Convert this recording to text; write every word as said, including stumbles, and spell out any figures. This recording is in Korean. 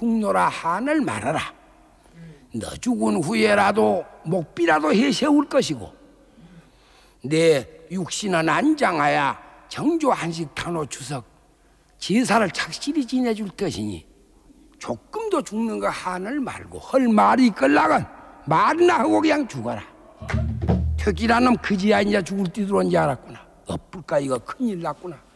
죽노라 한을 말하라. 너 죽은 후에라도 목비라도 해 세울 것이고 내 육신은 안장하야 정조 한식 탄호 추석 제사를 착실히 지내줄 것이니 조금도 죽는 거 한을 말고 헐 말이 끌라간 말이나 하고 그냥 죽어라. 특이란 놈 그지야 이제 죽을 띠 들어온 줄 알았구나. 엎을까 이거 큰일 났구나.